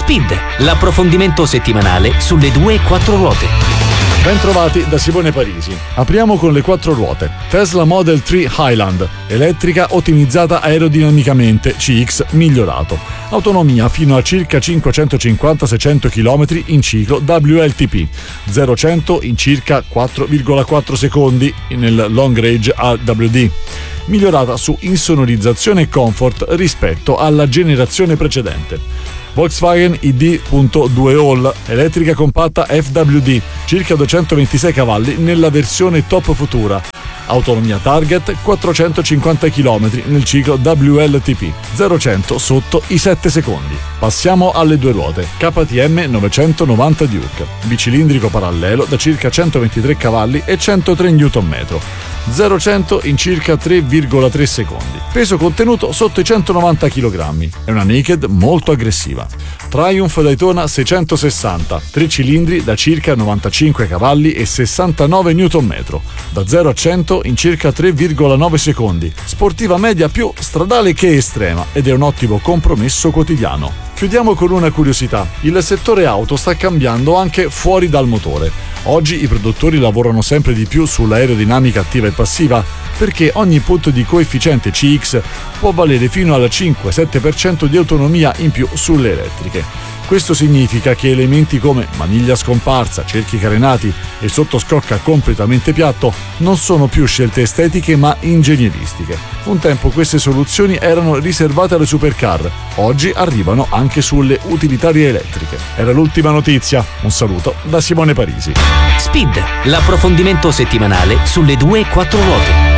Speed, l'approfondimento settimanale sulle 2 e 4 ruote. Ben trovati da Simone Parisi. Apriamo con le 4 ruote. Tesla Model 3 Highland, elettrica ottimizzata aerodinamicamente, CX migliorato. Autonomia fino a circa 550-600 km in ciclo WLTP, 0-100 in circa 4,4 secondi nel long range AWD. Migliorata su insonorizzazione e comfort rispetto alla generazione precedente. Volkswagen ID.2 All, elettrica compatta FWD, circa 226 cavalli nella versione top futura. Autonomia target 450 km nel ciclo WLTP, 0-100 sotto i 7 secondi. Passiamo alle 2 ruote. KTM 990 Duke, bicilindrico parallelo da circa 123 cavalli e 103 Nm. 0-100 in circa 3,3 secondi. Peso contenuto sotto i 190 kg. È una naked molto aggressiva. Triumph Daytona 660, 3 cilindri da circa 95 cavalli e 69 Nm. Da 0-100 in circa 3,9 secondi. Sportiva media più stradale che estrema ed è un ottimo compromesso quotidiano. Chiudiamo con una curiosità. Il settore auto sta cambiando anche fuori dal motore. Oggi i produttori lavorano sempre di più sull'aerodinamica attiva e passiva perché ogni punto di coefficiente CX può valere fino al 5-7% di autonomia in più sulle elettriche. Questo significa che elementi come maniglia scomparsa, cerchi carenati e sottoscocca completamente piatto non sono più scelte estetiche ma ingegneristiche. Un tempo queste soluzioni erano riservate alle supercar, oggi arrivano anche sulle utilitarie elettriche. Era l'ultima notizia. Un saluto da Simone Parisi. Speed, l'approfondimento settimanale sulle 2 e 4 ruote.